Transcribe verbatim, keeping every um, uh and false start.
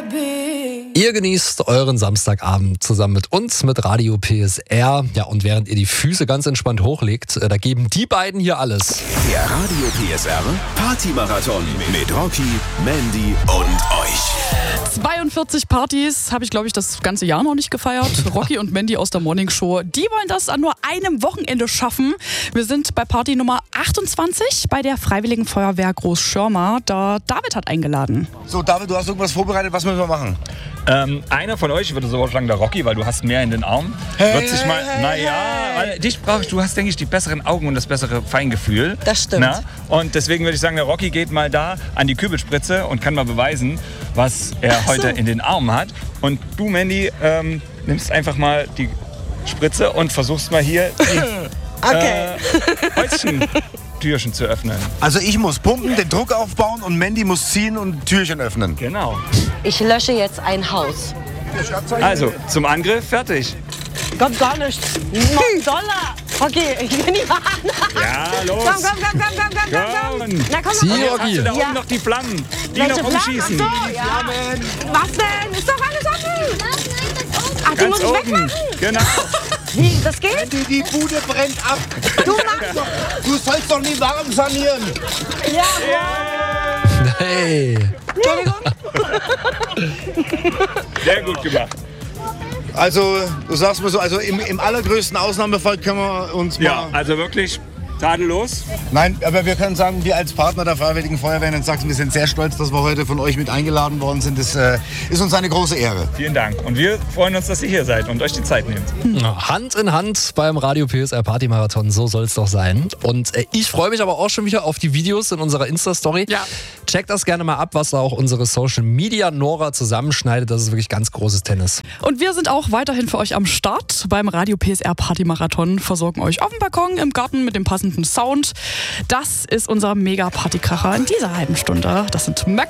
Ihr genießt euren Samstagabend zusammen mit uns, mit Radio P S R. Ja, und während ihr die Füße ganz entspannt hochlegt, da geben die beiden hier alles. Der Radio P S R Partymarathon mit Rocky, Mandy und euch. zweiundvierzig Partys habe ich, glaube ich, das ganze Jahr noch nicht gefeiert. Rocky und Mandy aus der Morning Show, die wollen das an nur einem Wochenende schaffen. Wir sind bei Party Nummer achtundzwanzig bei der Freiwilligen Feuerwehr Großschörma. Da David hat eingeladen. So, David, du hast irgendwas vorbereitet. Was müssen wir machen? Ähm, einer von euch, ich würde so vorschlagen, der Rocky, weil du hast mehr in den Armen. Hey, wird sich mal, hey, naja, hey. weil dich brauchst du, hast, denke ich, die besseren Augen und das bessere Feingefühl. Das stimmt. Na? Und deswegen würde ich sagen, der Rocky geht mal da an die Kübelspritze und kann mal beweisen, was er Ach so. heute in den Armen hat. Und du, Mandy, ähm, nimmst einfach mal die Spritze und versuchst mal hier die Okay. äh, Häuschen-Türchen zu öffnen. Also ich muss pumpen, den Druck aufbauen und Mandy muss ziehen und Türchen öffnen. Genau. Ich lösche jetzt ein Haus. Also, zum Angriff, fertig. Gott, gar nicht. Noch Dollar. Okay, ich bin nicht wahr. Ja, los. Komm, komm, komm, komm, komm, komm, komm, komm. Na komm, Sie, komm. Und jetzt hast Rocky. du da Ja. oben noch die Flammen, die Welche noch Flammen? umschießen. Ach so, ja. Was denn? Ist doch alles offen. Ach, die Ganz muss ich oben. wegmachen. Genau. Wie, das geht? Die, die Bude brennt ab. Du machst doch. Du sollst doch nie warm sanieren. Ja. Hey. Sehr gut gemacht. Also, du sagst mir so, also im, im allergrößten Ausnahmefall können wir uns mal... Ja, also wirklich tadellos. Nein, aber wir können sagen, wir als Partner der Freiwilligen Feuerwehr in Sachsen, wir sind sehr stolz, dass wir heute von euch mit eingeladen worden sind. Das äh, ist uns eine große Ehre. Vielen Dank. Und wir freuen uns, dass ihr hier seid und euch die Zeit nehmt. Hand in Hand beim Radio P S R Partymarathon, so soll es doch sein. Und äh, ich freue mich aber auch schon wieder auf die Videos in unserer Insta-Story. Ja. Checkt das gerne mal ab, was da auch unsere Social Media Nora zusammenschneidet. Das ist wirklich ganz großes Tennis. Und wir sind auch weiterhin für euch am Start beim Radio P S R Partymarathon, versorgen euch auf dem Balkon, im Garten mit dem passenden Sound. Das ist unser Mega-Partykracher in dieser halben Stunde. Das sind Möcke